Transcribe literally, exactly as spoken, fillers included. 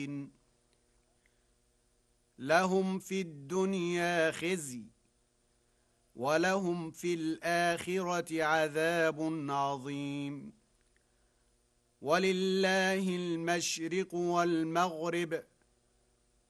لهم في الدنيا خزي ولهم في الآخرة عذاب عظيم. ولله المشرق والمغرب